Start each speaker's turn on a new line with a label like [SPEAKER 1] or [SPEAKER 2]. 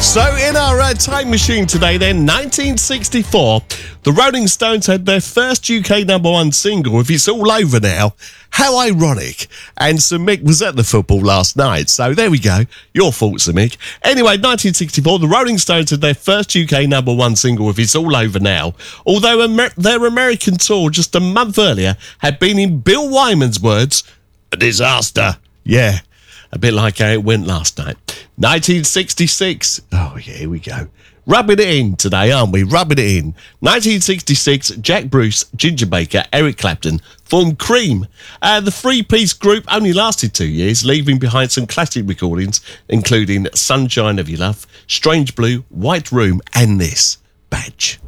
[SPEAKER 1] So in our time machine today, then, 1964, the Rolling Stones had their first UK #1 single, If It's All Over Now. How ironic. And Sir Mick was at the football last night, so there we go. Your fault, Sir Mick. Anyway, 1964, the Rolling Stones had their first UK #1 single, If It's All Over Now, although their American tour just a month earlier had been, in Bill Wyman's words, a disaster. Yeah. A bit like how it went last night. 1966. Oh, yeah, here we go. Rubbing it in today, aren't we? Rubbing it in. 1966, Jack Bruce, Ginger Baker, Eric Clapton formed Cream. The three-piece group only lasted 2 years, leaving behind some classic recordings, including Sunshine of Your Love, Strange Blue, White Room, and this, Badge.